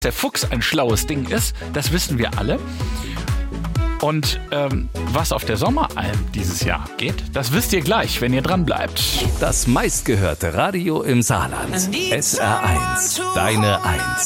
der Fuchs ein schlaues Ding ist, das wissen wir alle. Und was auf der Sommeralm dieses Jahr geht, das wisst ihr gleich, wenn ihr dran bleibt. Das meistgehörte Radio im Saarland. SR1, deine 1.